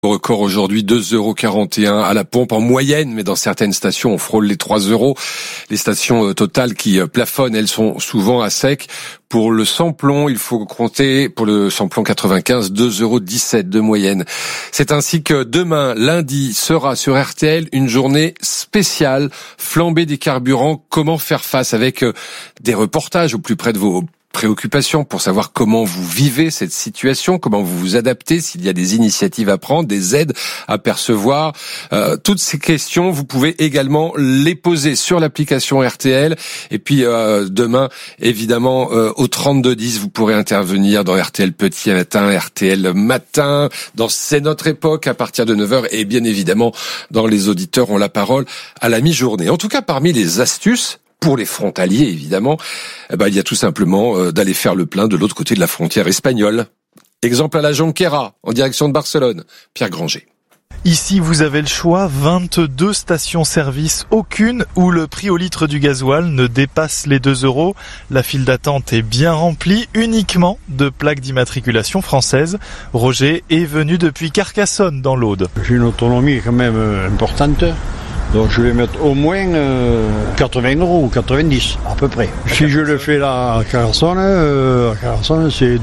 Record aujourd'hui, 2,41 € à la pompe en moyenne, mais dans certaines stations, on frôle les 3 €. Les stations Total qui plafonnent, elles sont souvent à sec. Pour le samplon, il faut compter, pour le samplon 95, 2,17 € de moyenne. C'est ainsi que demain, lundi, sera sur RTL une journée spéciale, flambée des carburants. Comment faire face, avec des reportages au plus près de vos préoccupations pour savoir comment vous vivez cette situation, comment vous vous adaptez, s'il y a des initiatives à prendre, des aides à percevoir. Toutes ces questions, vous pouvez également les poser sur l'application RTL. Et puis demain, évidemment, au 3210, vous pourrez intervenir dans RTL Petit Matin, RTL Matin, dans C'est notre époque à partir de 9h. Et bien évidemment, dans Les auditeurs ont la parole à la mi-journée. En tout cas, parmi les astuces, pour les frontaliers, évidemment, il y a tout simplement d'aller faire le plein de l'autre côté de la frontière espagnole. Exemple à la Jonquera, en direction de Barcelone. Pierre Granger. Ici, vous avez le choix, 22 stations-service, aucune où le prix au litre du gasoil ne dépasse les 2 €. La file d'attente est bien remplie, uniquement de plaques d'immatriculation françaises. Roger est venu depuis Carcassonne, dans l'Aude. J'ai une autonomie quand même importante. Donc je vais mettre au moins 80 € ou 90 à peu près. Si je le fais là à Carcassonne, c'est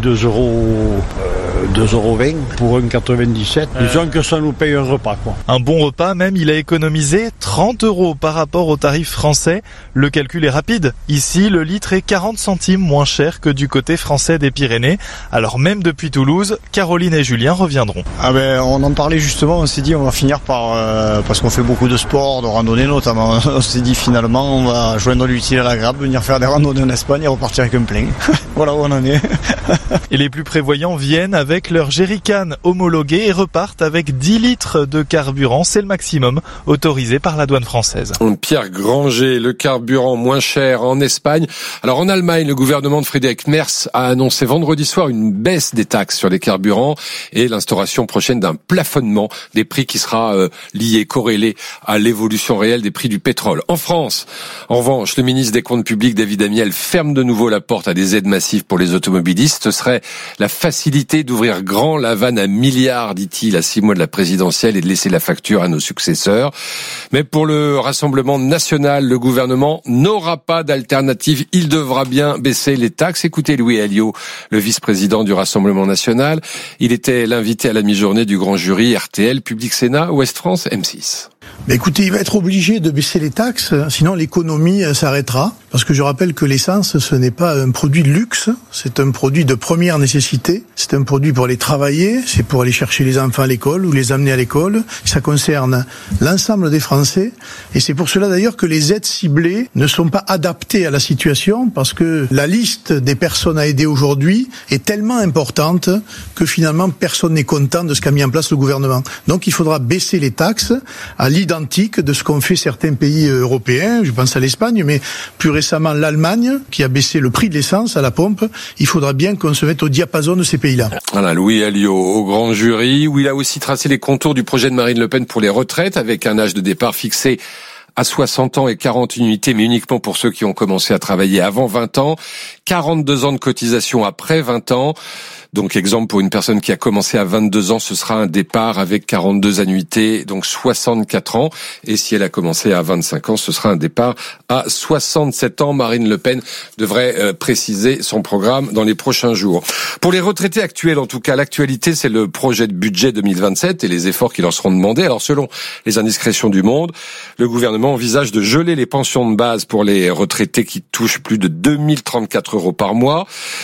2,20 € pour 1,97 €. Disons que ça nous paye un repas, quoi. Un bon repas même, il a économisé 30 € par rapport au tarif français. Le calcul est rapide. Ici, le litre est 40 centimes moins cher que du côté français des Pyrénées. Alors même depuis Toulouse, Caroline et Julien reviendront. On en parlait justement, on s'est dit on va finir par, parce qu'on fait beaucoup de sport, de randonnée notamment, on s'est dit finalement on va joindre l'utile à l'agréable, venir faire des randonnées en Espagne et repartir avec un plein. Voilà où on en est. Et les plus prévoyants viennent avec leur jerrycan homologué et repartent avec 10 litres de carburant. C'est le maximum autorisé par la douane française. Pierre Granger, le carburant moins cher en Espagne. Alors en Allemagne, le gouvernement de Friedrich Merz a annoncé vendredi soir une baisse des taxes sur les carburants et l'instauration prochaine d'un plafonnement des prix qui sera lié, corrélé à l'évolution réelle des prix du pétrole. En France, en revanche, le ministre des Comptes publics, David Amiel, ferme de nouveau la porte à des aides massives pour les automobilistes. Ce serait la facilité d'ouvrir grand la vanne à milliards, dit-il, à 6 mois de la présidentielle et de laisser la facture à nos successeurs. Mais pour le Rassemblement national, le gouvernement n'aura pas d'alternative. Il devra bien baisser les taxes. Écoutez Louis Alliot, le vice-président du Rassemblement national. Il était l'invité à la mi-journée du grand jury RTL, Public Sénat, Ouest France, M6. Écoutez, il va être obligé de baisser les taxes, sinon l'économie s'arrêtera. Parce que je rappelle que l'essence, ce n'est pas un produit de luxe, c'est un produit de première nécessité. C'est un produit pour aller travailler, c'est pour aller chercher les enfants à l'école ou les amener à l'école. Ça concerne l'ensemble des Français. Et c'est pour cela d'ailleurs que les aides ciblées ne sont pas adaptées à la situation, parce que la liste des personnes à aider aujourd'hui est tellement importante que finalement personne n'est content de ce qu'a mis en place le gouvernement. Donc il faudra baisser les taxes à l'identique de ce qu'ont fait certains pays européens, je pense à l'Espagne, mais plus récemment l'Allemagne, qui a baissé le prix de l'essence à la pompe. Il faudra bien qu'on se mette au diapason de ces pays-là. Voilà, Louis Alliot au grand jury, où il a aussi tracé les contours du projet de Marine Le Pen pour les retraites, avec un âge de départ fixé à 60 ans et 40 unités, mais uniquement pour ceux qui ont commencé à travailler avant 20 ans, 42 ans de cotisation après 20 ans. Donc, exemple, pour une personne qui a commencé à 22 ans, ce sera un départ avec 42 annuités, donc 64 ans. Et si elle a commencé à 25 ans, ce sera un départ à 67 ans. Marine Le Pen devrait préciser son programme dans les prochains jours. Pour les retraités actuels, en tout cas, l'actualité, c'est le projet de budget 2027 et les efforts qui leur seront demandés. Alors, selon les indiscrétions du Monde, le gouvernement envisage de geler les pensions de base pour les retraités qui touchent plus de 2034 € par mois.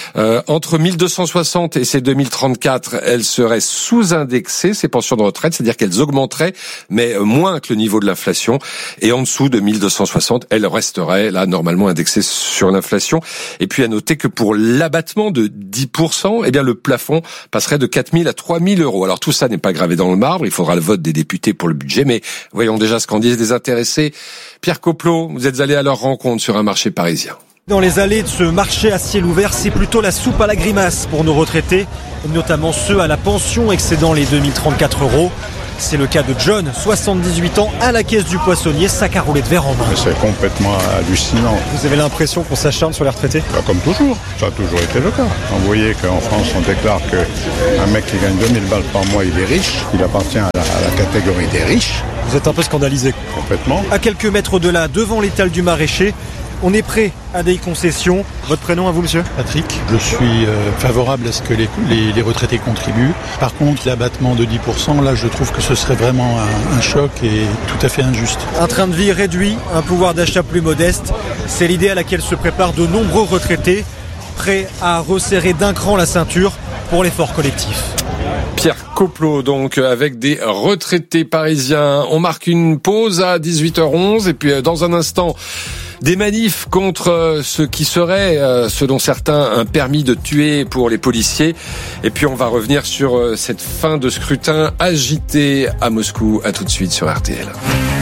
Entre 1260 et ces 2034, elles seraient sous-indexées, ces pensions de retraite, c'est-à-dire qu'elles augmenteraient, mais moins que le niveau de l'inflation. Et en dessous de 1260, elles resteraient, là, normalement indexées sur l'inflation. Et puis, à noter que pour l'abattement de 10%, eh bien, le plafond passerait de 4 000 à 3 000 €. Alors, tout ça n'est pas gravé dans le marbre. Il faudra le vote des députés pour le budget. Mais voyons déjà ce qu'en disent les intéressés. Pierre Coplot, vous êtes allé à leur rencontre sur un marché parisien. Dans les allées de ce marché à ciel ouvert, c'est plutôt la soupe à la grimace pour nos retraités, notamment ceux à la pension excédant les 2034 €. C'est le cas de John, 78 ans, à la caisse du poissonnier, sac à roulettes verre en main. C'est complètement hallucinant. Vous avez l'impression qu'on s'acharne sur les retraités ? Comme toujours, ça a toujours été le cas. Vous voyez qu'en France, on déclare qu'un mec qui gagne 2000 balles par mois, il est riche. Il appartient à la catégorie des riches. Vous êtes un peu scandalisé. Complètement. À quelques mètres de là, devant l'étal du maraîcher, on est prêt à des concessions. Votre prénom à vous, monsieur ? Patrick, je suis favorable à ce que les retraités contribuent. Par contre, l'abattement de 10%, là, je trouve que ce serait vraiment un choc et tout à fait injuste. Un train de vie réduit, un pouvoir d'achat plus modeste, c'est l'idée à laquelle se préparent de nombreux retraités, prêts à resserrer d'un cran la ceinture pour l'effort collectif. Pierre Coplot, donc, avec des retraités parisiens. On marque une pause à 18h11 et puis dans un instant, des manifs contre ce qui serait, selon certains, un permis de tuer pour les policiers. Et puis on va revenir sur cette fin de scrutin agitée à Moscou. À tout de suite sur RTL.